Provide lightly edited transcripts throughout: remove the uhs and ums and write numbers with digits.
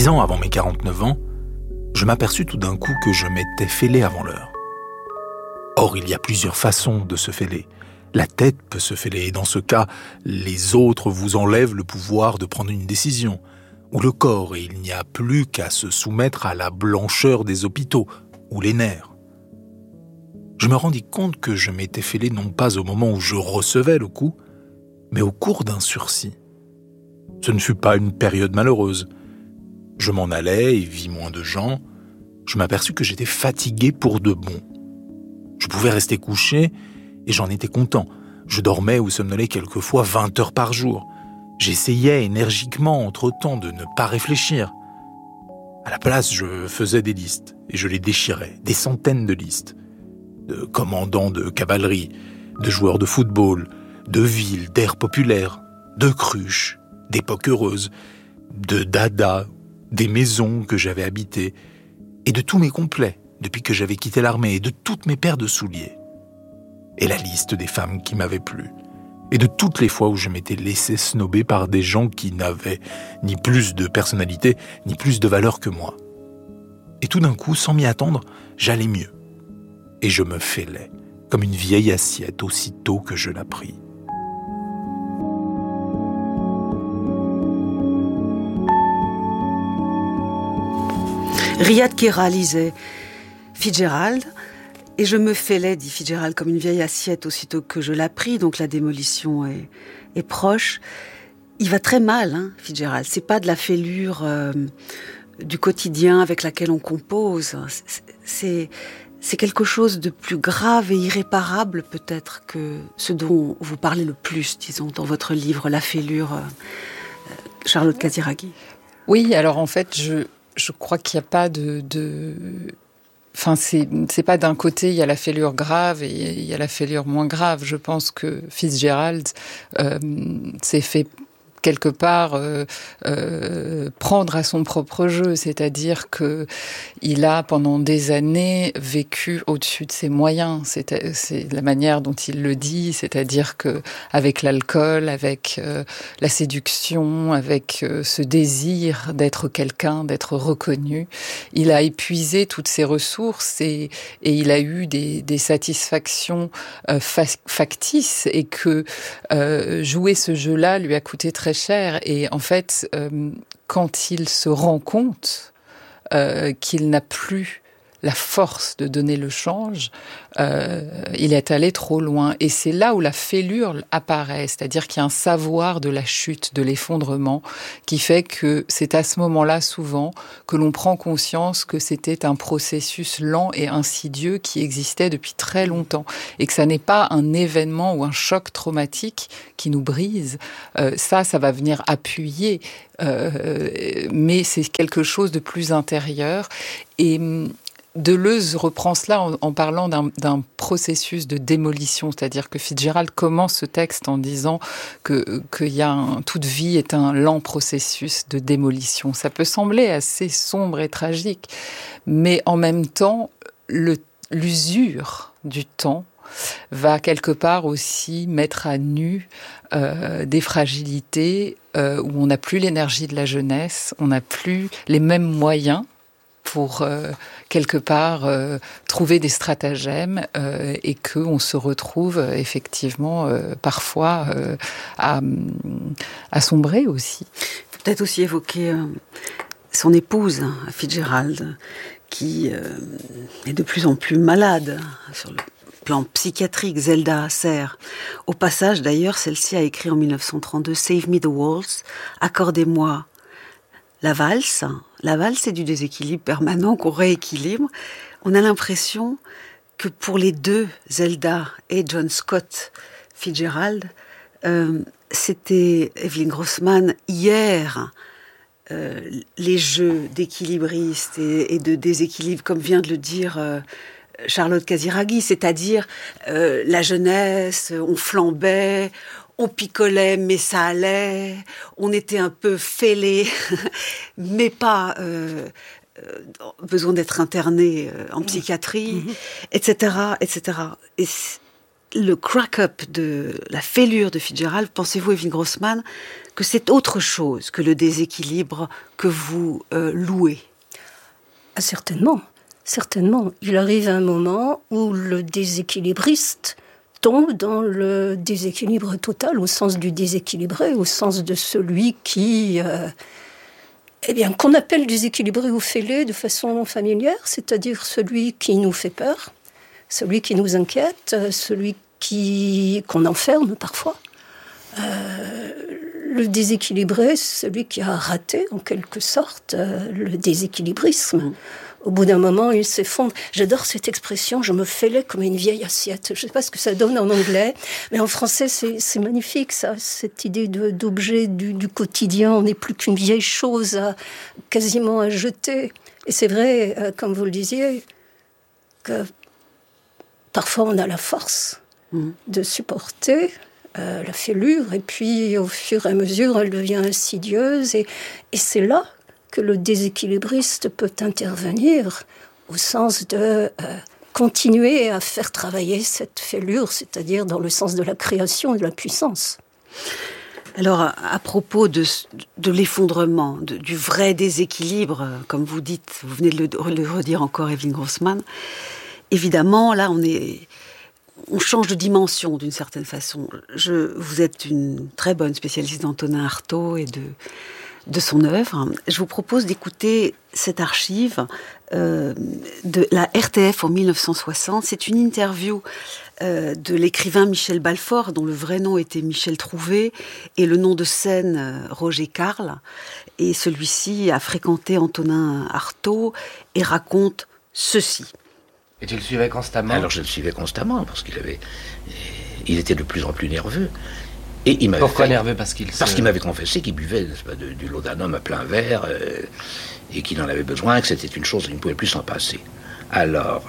10 ans avant mes 49 ans, je m'aperçus tout d'un coup que je m'étais fêlé avant l'heure. Or, il y a plusieurs façons de se fêler. La tête peut se fêler, et dans ce cas, les autres vous enlèvent le pouvoir de prendre une décision. Ou le corps, et il n'y a plus qu'à se soumettre à la blancheur des hôpitaux, ou les nerfs. Je me rendis compte que je m'étais fêlé non pas au moment où je recevais le coup, mais au cours d'un sursis. Ce ne fut pas une période malheureuse. Je m'en allais et vis moins de gens. Je m'aperçus que j'étais fatigué pour de bon. Je pouvais rester couché et j'en étais content. Je dormais ou somnolais quelquefois 20 heures par jour. J'essayais énergiquement entre-temps de ne pas réfléchir. À la place, je faisais des listes et je les déchirais, des centaines de listes. De commandants de cavalerie, de joueurs de football, de villes, d'aires populaires, de cruches, d'époques heureuses, de dada, des maisons que j'avais habitées, et de tous mes complets depuis que j'avais quitté l'armée, et de toutes mes paires de souliers. Et la liste des femmes qui m'avaient plu, et de toutes les fois où je m'étais laissé snober par des gens qui n'avaient ni plus de personnalité, ni plus de valeur que moi. Et tout d'un coup, sans m'y attendre, j'allais mieux. Et je me fêlais, comme une vieille assiette aussitôt que je la pris. Riyad Kera lisait Fitzgerald, et je me fêlais, dit Fitzgerald, comme une vieille assiette aussitôt que je la pris, donc la démolition est proche. Il va très mal, Fitzgerald. C'est pas de la fêlure du quotidien avec laquelle on compose. C'est quelque chose de plus grave et irréparable peut-être que ce dont vous parlez le plus, disons, dans votre livre, La fêlure, Charlotte Casiraghi. Oui, alors en fait, je crois qu'il n'y a pas Enfin, c'est pas d'un côté, il y a la fêlure grave et il y a la fêlure moins grave. Je pense que Fitzgerald s'est fait quelque part prendre à son propre jeu, c'est-à-dire que il a pendant des années vécu au-dessus de ses moyens. C'est la manière dont il le dit, c'est-à-dire que avec l'alcool, avec la séduction, avec ce désir d'être quelqu'un, d'être reconnu, il a épuisé toutes ses ressources et il a eu des satisfactions factices et que jouer ce jeu-là lui a coûté très cher. Et en fait, quand il se rend compte qu'il n'a plus la force de donner le change, il est allé trop loin. Et c'est là où la fêlure apparaît, c'est-à-dire qu'il y a un savoir de la chute, de l'effondrement, qui fait que c'est à ce moment-là, souvent, que l'on prend conscience que c'était un processus lent et insidieux qui existait depuis très longtemps, et que ça n'est pas un événement ou un choc traumatique qui nous brise. Ça va venir appuyer, mais c'est quelque chose de plus intérieur. Et Deleuze reprend cela en parlant d'un processus de démolition, c'est-à-dire que Fitzgerald commence ce texte en disant toute vie est un lent processus de démolition. Ça peut sembler assez sombre et tragique, mais en même temps, l'usure du temps va quelque part aussi mettre à nu des fragilités où on n'a plus l'énergie de la jeunesse, on n'a plus les mêmes moyens pour quelque part trouver des stratagèmes et qu'on se retrouve effectivement parfois à sombrer aussi. Il faut peut-être aussi évoquer son épouse, Fitzgerald, qui est de plus en plus malade sur le plan psychiatrique, Zelda Asser. Au passage, d'ailleurs, celle-ci a écrit en 1932 « Save me the waltz »,« Accordez-moi la valse ». La valse, c'est du déséquilibre permanent qu'on rééquilibre. On a l'impression que pour les deux, Zelda et John Scott Fitzgerald, c'était Evelyn Grossman hier, les jeux d'équilibristes et de déséquilibre, comme vient de le dire Charlotte Casiraghi, c'est-à-dire la jeunesse, on flambait, on picolait, mais ça allait. On était un peu fêlés, mais pas besoin d'être interné en psychiatrie, etc., etc. Et le crack-up de la fêlure de Fitzgerald, pensez-vous, Evelyne Grossman, que c'est autre chose que le déséquilibre que vous louez? Ah, certainement. Il arrive un moment où le déséquilibriste tombe dans le déséquilibre total, au sens du déséquilibré, au sens de celui qui... qu'on appelle déséquilibré ou fêlé de façon familière, c'est-à-dire celui qui nous fait peur, celui qui nous inquiète, celui qu'on enferme parfois. Le déséquilibré, c'est celui qui a raté, en quelque sorte, le déséquilibrisme. Au bout d'un moment, il s'effondre. J'adore cette expression, je me fêlais comme une vieille assiette. Je ne sais pas ce que ça donne en anglais, mais en français, c'est magnifique, ça, cette idée d'objet du quotidien. On n'est plus qu'une vieille chose quasiment à jeter. Et c'est vrai, comme vous le disiez, que parfois on a la force de supporter la fêlure, et puis au fur et à mesure, elle devient insidieuse, et c'est là que le déséquilibriste peut intervenir, au sens de continuer à faire travailler cette fêlure, c'est-à-dire dans le sens de la création et de la puissance. Alors, à propos de l'effondrement, du vrai déséquilibre, comme vous dites, vous venez de le redire encore, Evelyne Grossman, évidemment, là, on change de dimension d'une certaine façon. Vous êtes une très bonne spécialiste d'Antonin Artaud et de son œuvre. Je vous propose d'écouter cette archive de la RTF en 1960. C'est une interview de l'écrivain Michel Balfort, dont le vrai nom était Michel Trouvé, et le nom de scène Roger Carle. Et celui-ci a fréquenté Antonin Artaud et raconte ceci. Et tu le suivais constamment? Alors je le suivais constamment, parce il était de plus en plus nerveux. Et il m'avait Pourquoi nerveux? Parce qu'il m'avait confessé qu'il buvait, n'est-ce pas, du laudanum à plein verre, et qu'il en avait besoin, que c'était une chose, il ne pouvait plus s'en passer. Alors,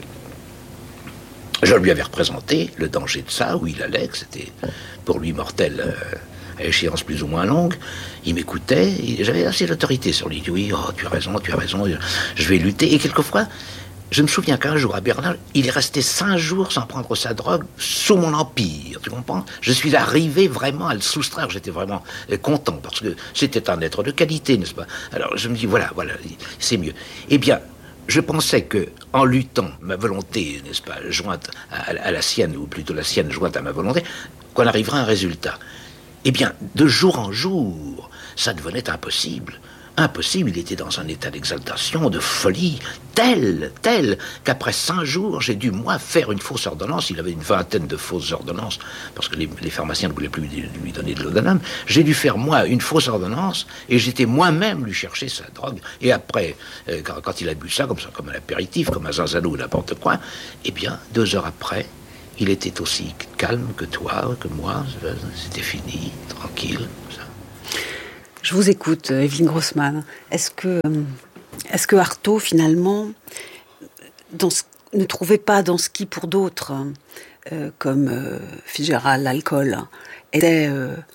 je lui avais représenté le danger de ça, où il allait, que c'était pour lui mortel à échéance plus ou moins longue. Il m'écoutait, j'avais assez d'autorité sur lui. Il dit oui, oh, tu as raison, je vais lutter. Et quelquefois, je me souviens qu'un jour, à Berlin, il est resté 5 jours sans prendre sa drogue, sous mon empire, tu comprends? Je suis arrivé vraiment à le soustraire, j'étais vraiment content, parce que c'était un être de qualité, n'est-ce pas? Alors je me dis, voilà, c'est mieux. Eh bien, je pensais que, en luttant, ma volonté, n'est-ce pas, jointe à la sienne, ou plutôt la sienne jointe à ma volonté, qu'on arriverait à un résultat. Eh bien, de jour en jour, ça devenait impossible. Impossible, il était dans un état d'exaltation, de folie, tel qu'après 5 jours, j'ai dû, moi, faire une fausse ordonnance. Il avait une 20aine de fausses ordonnances, parce que les pharmaciens ne voulaient plus lui donner de laudanum. J'ai dû faire, moi, une fausse ordonnance, et j'étais moi-même lui chercher sa drogue. Et après, quand il a bu ça, comme un apéritif, comme un zinzalou ou n'importe quoi, eh bien, 2 heures après, il était aussi calme que toi, que moi. C'était fini, tranquille, ça. Je vous écoute, Evelyne Grossman. Est-ce que Artaud, finalement, ne trouvait pas dans ce qui, pour d'autres, comme Fitzgerald, l'alcool, était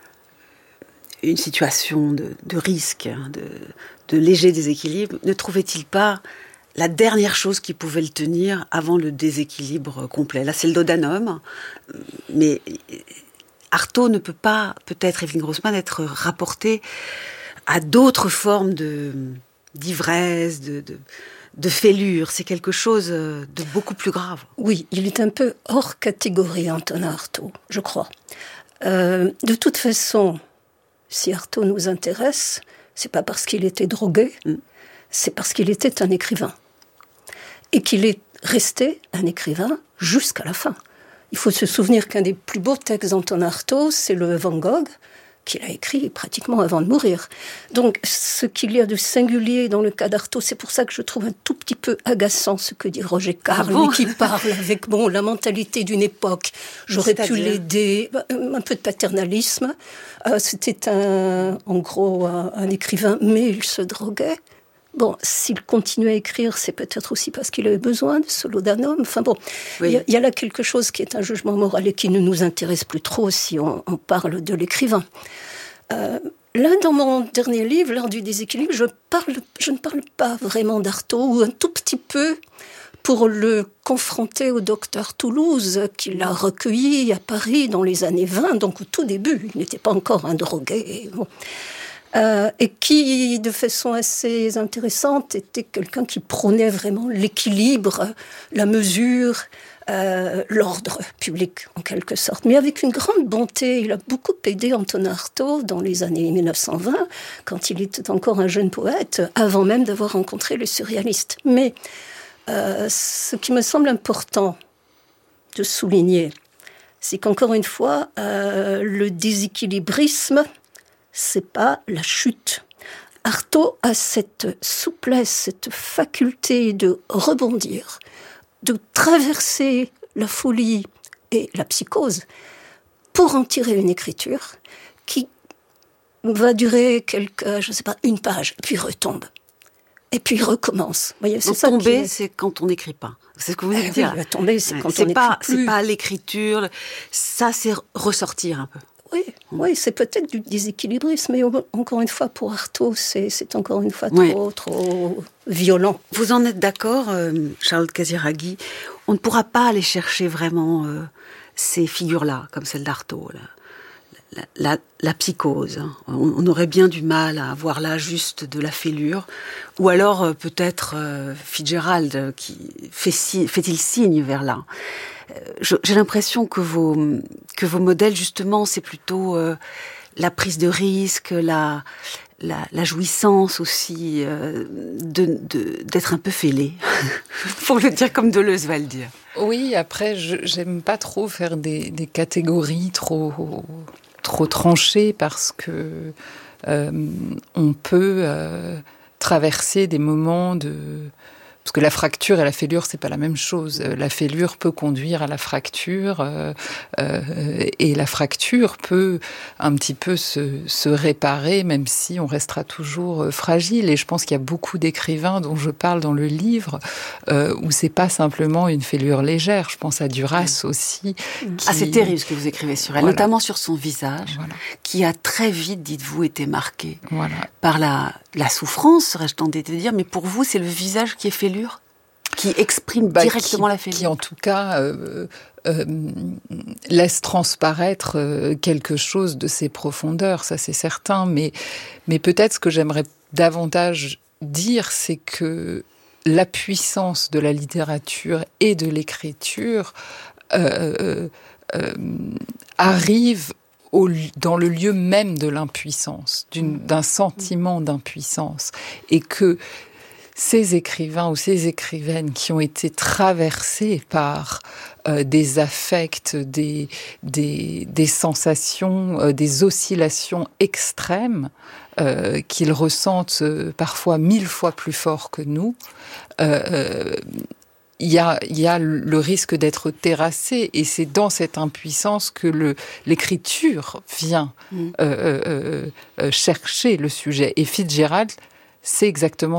une situation de risque, de léger déséquilibre, ne trouvait-il pas la dernière chose qui pouvait le tenir avant le déséquilibre complet? Là, c'est le laudanum, mais Artaud ne peut pas, peut-être, Evelyne Grossman, être rapporté à d'autres formes d'ivresse, de fêlure. C'est quelque chose de beaucoup plus grave. Oui, il est un peu hors catégorie, Antonin Artaud, je crois. De toute façon, si Artaud nous intéresse, c'est pas parce qu'il était drogué, c'est parce qu'il était un écrivain. Et qu'il est resté un écrivain jusqu'à la fin. Il faut se souvenir qu'un des plus beaux textes d'Antonin Artaud, c'est le Van Gogh, qu'il a écrit pratiquement avant de mourir. Donc, ce qu'il y a de singulier dans le cas d'Artaud, c'est pour ça que je trouve un tout petit peu agaçant ce que dit Roger Carle, qui parle avec la mentalité d'une époque. J'aurais pu l'aider, un peu de paternalisme. C'était en gros un écrivain, mais il se droguait. Bon, s'il continue à écrire, c'est peut-être aussi parce qu'il avait besoin de ce laudanum. Enfin bon, il y a là quelque chose qui est un jugement moral et qui ne nous intéresse plus trop si on parle de l'écrivain. Là, dans mon dernier livre, L'art du déséquilibre, je ne parle pas vraiment d'Artaud, ou un tout petit peu pour le confronter au docteur Toulouse, qui l'a recueilli à Paris dans les années 20, donc au tout début, il n'était pas encore un drogué. Bon. Et qui, de façon assez intéressante, était quelqu'un qui prônait vraiment l'équilibre, la mesure, l'ordre public, en quelque sorte. Mais avec une grande bonté, il a beaucoup aidé Antonin Artaud dans les années 1920, quand il était encore un jeune poète, avant même d'avoir rencontré les surréalistes. Mais ce qui me semble important de souligner, c'est qu'encore une fois, le déséquilibrisme, c'est pas la chute. Artaud a cette souplesse, cette faculté de rebondir, de traverser la folie et la psychose pour en tirer une écriture qui va durer une page, puis retombe. Et puis recommence. Vous voyez, c'est donc ça tomber, c'est quand on n'écrit pas. C'est ce que vous venez de dire. Oui, tomber, c'est quand on n'écrit plus. C'est pas l'écriture. Ça, c'est ressortir un peu. Oui, c'est peut-être du déséquilibrisme, mais encore une fois, pour Artaud, c'est encore une fois trop violent. Vous en êtes d'accord, Charlotte Casiraghi? On ne pourra pas aller chercher vraiment ces figures-là, comme celle d'Artaud, la psychose. On aurait bien du mal à avoir là juste de la fêlure. Ou alors, peut-être, Fitzgerald, qui fait-il signe vers là. J'ai l'impression que vos modèles, justement, c'est plutôt la prise de risque, la jouissance aussi, d'être un peu fêlé, pour le dire comme Deleuze va le dire. Oui, après, j'aime pas trop faire des catégories trop tranchées, parce que on peut traverser des moments de... Parce que la fracture et la fêlure, c'est pas la même chose. La fêlure peut conduire à la fracture, et la fracture peut un petit peu se réparer, même si on restera toujours fragile. Et je pense qu'il y a beaucoup d'écrivains dont je parle dans le livre, où c'est pas simplement une fêlure légère. Je pense à Duras aussi. C'est terrible ce que vous écrivez sur elle, notamment sur son visage, qui a très vite, dites-vous, été marqué par la souffrance, serais-je tentée de dire, mais pour vous, c'est le visage qui est fêlure, qui exprime directement la fêlure. Qui, en tout cas, laisse transparaître quelque chose de ses profondeurs, ça c'est certain. Mais peut-être ce que j'aimerais davantage dire, c'est que la puissance de la littérature et de l'écriture arrive dans le lieu même de l'impuissance, d'un sentiment d'impuissance, et que ces écrivains ou ces écrivaines qui ont été traversés par des affects, des sensations, des oscillations extrêmes, qu'ils ressentent parfois 1000 fois plus fort que nous, il y a le risque d'être terrassé, et c'est dans cette impuissance que l'écriture vient chercher le sujet. Et Fitzgerald, c'est exactement